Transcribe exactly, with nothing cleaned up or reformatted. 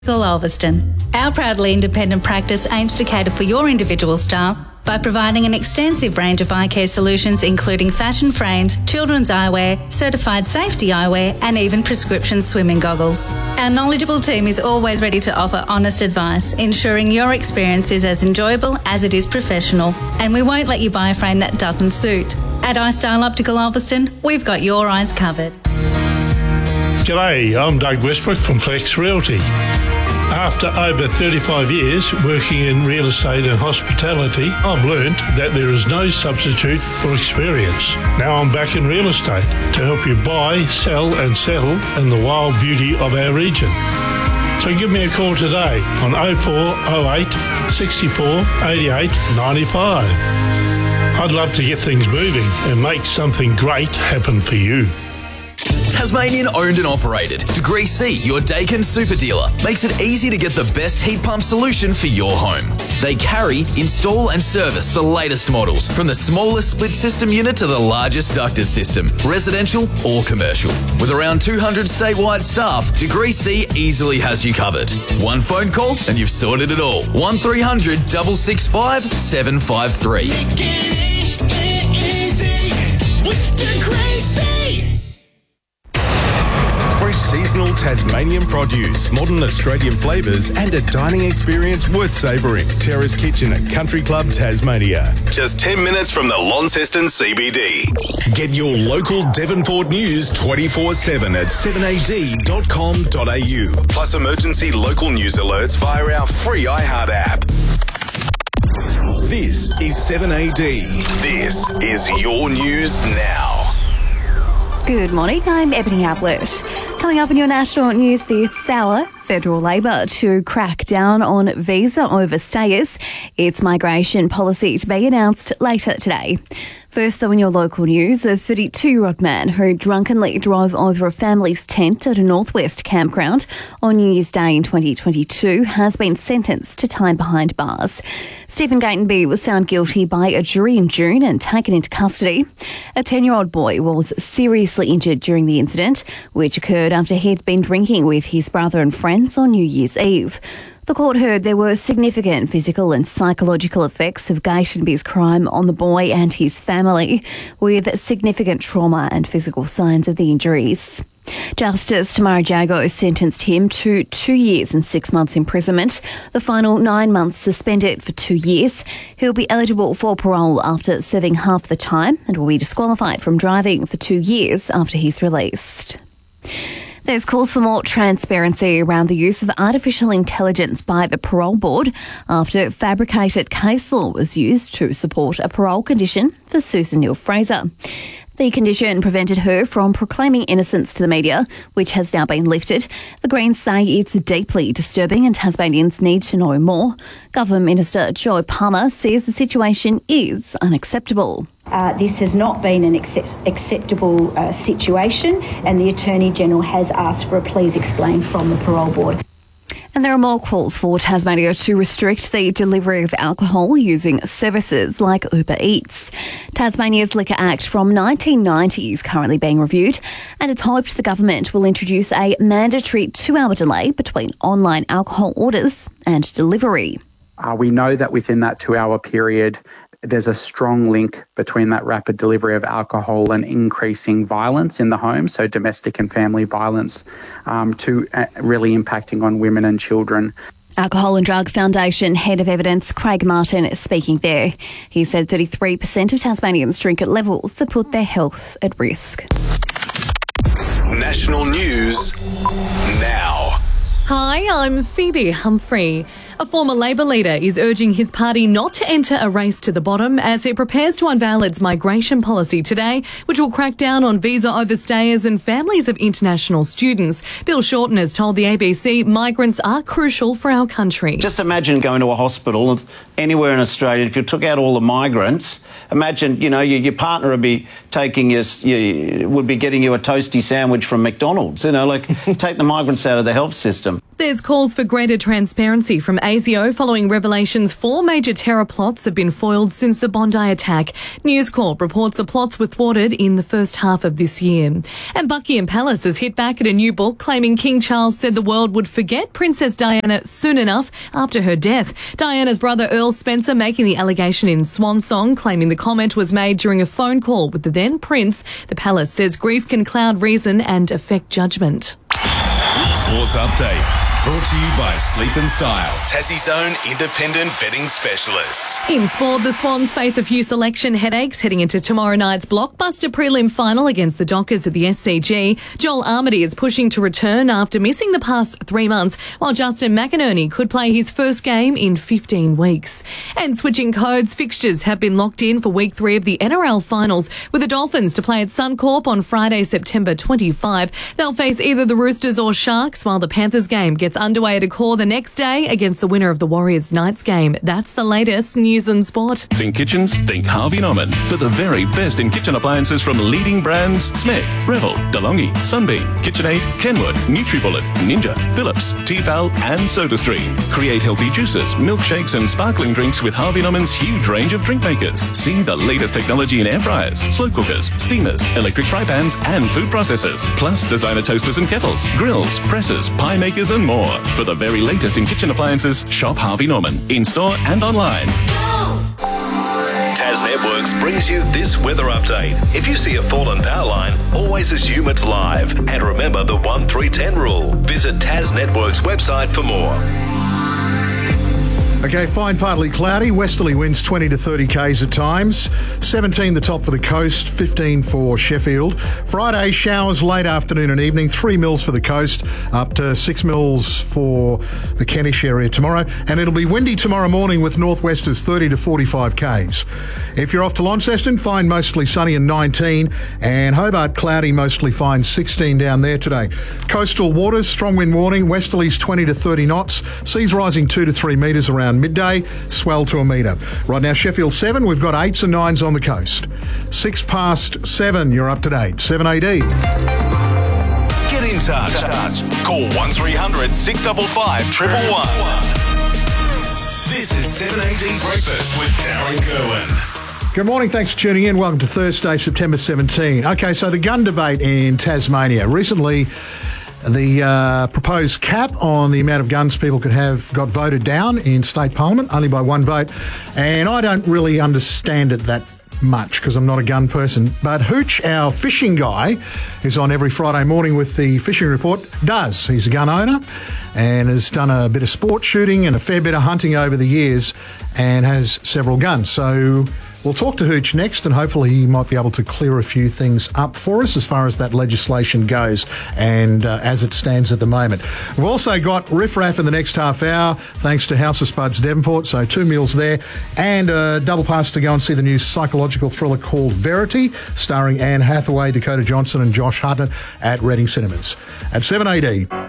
Ulverston. Our proudly independent practice aims to cater for your individual style by providing an extensive range of eye care solutions including fashion frames, children's eyewear, certified safety eyewear and even prescription swimming goggles. Our knowledgeable team is always ready to offer honest advice, ensuring your experience is as enjoyable as it is professional, and we won't let you buy a frame that doesn't suit. At iStyle Optical Ulverston, we've got your eyes covered. G'day, I'm Doug Westbrook from Flex Realty. After over thirty-five years working in real estate and hospitality, I've learnt that there is no substitute for experience. Now I'm back in real estate to help you buy, sell and settle in the wild beauty of our region. So give me a call today on oh four oh eight, sixty-four, eighty-eight, ninety-five. I'd love to get things moving and make something great happen for you. Tasmanian owned and operated. Degree C, your Dakin super dealer, makes it easy to get the best heat pump solution for your home. They carry, install and service the latest models, from the smallest split system unit to the largest ducted system, residential or commercial. With around two hundred statewide staff, Degree C easily has you covered. One phone call and you've sorted it all. one three hundred, six six five, seven five three. Make it easy with Degree C. Fresh seasonal Tasmanian produce, modern Australian flavours and a dining experience worth savouring. Terrace Kitchen at Country Club Tasmania. Just ten minutes from the Launceston C B D. Get your local Devonport news twenty-four seven at seven a d dot com dot a u. Plus emergency local news alerts via our free iHeart app. This is seven A D. This is your news now. Good morning, I'm Ebony Ablett. Coming up in your national news this hour, federal Labor to crack down on visa overstayers. Its migration policy to be announced later today. First, though, in your local news, a thirty-two-year-old man who drunkenly drove over a family's tent at a northwest campground on New Year's Day in twenty twenty-two has been sentenced to time behind bars. Stephen Gatenby was found guilty by a jury in June and taken into custody. A ten-year-old boy was seriously injured during the incident, which occurred after he'd been drinking with his brother and friends on New Year's Eve. The court heard there were significant physical and psychological effects of Gatenby's crime on the boy and his family, with significant trauma and physical signs of the injuries. Justice Tamara Jago sentenced him to two years and six months imprisonment, the final nine months suspended for two years. He'll be eligible for parole after serving half the time and will be disqualified from driving for two years after he's released. There's calls for more transparency around the use of artificial intelligence by the parole board after fabricated case law was used to support a parole condition for Susan Neal-Fraser. The condition prevented her from proclaiming innocence to the media, which has now been lifted. The Greens say it's deeply disturbing and Tasmanians need to know more. Government Minister Joy Palmer says the situation is unacceptable. Uh, this has not been an accept- acceptable uh, situation, and the Attorney-General has asked for a please explain from the parole board. And there are more calls for Tasmania to restrict the delivery of alcohol using services like Uber Eats. Tasmania's Liquor Act from nineteen ninety is currently being reviewed, and it's hoped the government will introduce a mandatory two-hour delay between online alcohol orders and delivery. Uh, we know that within that two-hour period, there's a strong link between that rapid delivery of alcohol and increasing violence in the home, so domestic and family violence, um, to uh, really impacting on women and children. Alcohol and Drug Foundation Head of Evidence Craig Martin is speaking there. He said thirty-three percent of Tasmanians drink at levels that put their health at risk. National news now. Hi, I'm Phoebe Humphrey. A former Labor leader is urging his party not to enter a race to the bottom as it prepares to unveil its migration policy today, which will crack down on visa overstayers and families of international students. Bill Shorten has told the A B C migrants are crucial for our country. Just imagine going to a hospital anywhere in Australia. If you took out all the migrants, imagine, you know, your, your partner would be taking your, your, would be getting you a toasty sandwich from McDonald's. You know, like take the migrants out of the health system. There's calls for greater transparency from ASIO following revelations four major terror plots have been foiled since the Bondi attack. News Corp reports the plots were thwarted in the first half of this year. And Buckingham Palace has hit back at a new book claiming King Charles said the world would forget Princess Diana soon enough after her death. Diana's brother Earl Spencer making the allegation in Swan Song, claiming the comment was made during a phone call with the then Prince. The palace says grief can cloud reason and affect judgment. Sports Update. Brought to you by Sleep and Style, Tassie's own independent betting specialists. In sport, the Swans face a few selection headaches heading into tomorrow night's blockbuster prelim final against the Dockers at the S C G. Joel Armady is pushing to return after missing the past three months, while Justin McInerney could play his first game in fifteen weeks. And switching codes, fixtures have been locked in for week three of the N R L finals, with the Dolphins to play at Suncorp on Friday, September twenty-fifth. They'll face either the Roosters or Sharks, while the Panthers game gets underway at Accor the next day against the winner of the Warriors Knights game. That's the latest news and sport. Think kitchens? Think Harvey Norman. For the very best in kitchen appliances from leading brands Smeg, Revel, DeLonghi, Sunbeam, KitchenAid, Kenwood, NutriBullet, Ninja, Philips, Tefal and SodaStream. Create healthy juices, milkshakes and sparkling drinks with Harvey Norman's huge range of drink makers. See the latest technology in air fryers, slow cookers, steamers, electric fry pans and food processors. Plus designer toasters and kettles, grills, presses, pie makers and more. For the very latest in kitchen appliances, shop Harvey Norman, in-store and online. Tas Networks brings you this weather update. If you see a fallen power line, always assume it's live. And remember the one three ten rule. Visit Tas Networks website for more. Okay, fine, partly cloudy. Westerly winds twenty to thirty k's at times. seventeen the top for the coast, fifteen for Sheffield. Friday, showers late afternoon and evening. three mils for the coast, up to six mils for the Kentish area tomorrow. And it'll be windy tomorrow morning with northwesters thirty to forty-five k's. If you're off to Launceston, fine, mostly sunny and nineteen. And Hobart, cloudy, mostly fine, sixteen down there today. Coastal waters, strong wind warning. Westerlies twenty to thirty knots. Seas rising two to three metres around midday, swell to a metre. Right now, Sheffield seven, we've got eights and nines on the coast. Six past seven, you're up to date. seven A D. Get in touch. Call one three hundred six five five, one one one. This is seven A D Breakfast with Darren Kerwin. Good morning, thanks for tuning in. Welcome to Thursday, September seventeenth. Okay, so the gun debate in Tasmania. Recently, the uh, proposed cap on the amount of guns people could have got voted down in state parliament, only by one vote. And I don't really understand it that much because I'm not a gun person. But Hooch, our fishing guy, who's on every Friday morning with the fishing report, does. He's a gun owner and has done a bit of sport shooting and a fair bit of hunting over the years and has several guns. So we'll talk to Hooch next and hopefully he might be able to clear a few things up for us as far as that legislation goes and uh, as it stands at the moment. We've also got Riff Raff in the next half hour thanks to House of Spuds Devonport, so two meals there and a double pass to go and see the new psychological thriller called Verity starring Anne Hathaway, Dakota Johnson and Josh Hartnett at Reading Cinemas. At seven A D.